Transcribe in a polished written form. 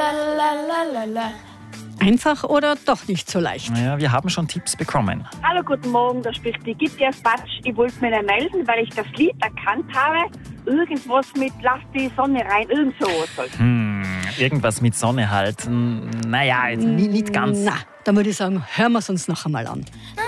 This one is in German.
Einfach oder doch nicht so leicht? Naja, wir haben schon Tipps bekommen. Hallo, guten Morgen, da spricht die Gitti aus Batsch. Ich wollte mich melden, weil ich das Lied erkannt habe. Irgendwas mit Lass die Sonne rein, irgend sowas. Irgendwas mit Sonne halt. Naja, nicht ganz. Na, dann würde ich sagen, hören wir es uns noch einmal an.